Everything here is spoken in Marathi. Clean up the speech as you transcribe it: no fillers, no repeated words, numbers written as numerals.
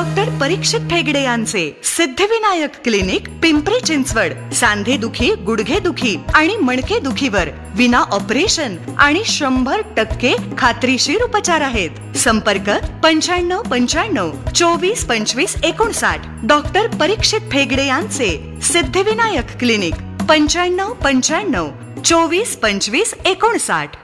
डॉक्टर परीक्षित फेगडे यांचे सिद्धिविनायक क्लिनिक, पिंपरी चिंचवड. सांधे दुखी, गुडघे दुखी आणि मणके दुखीवर विना ऑपरेशन आणि 100% खात्रीशीर उपचार आहेत. संपर्क 9595 24 25 59. डॉक्टर परीक्षित फेगडे यांचे सिद्धिविनायक क्लिनिक 9595 24 25 59.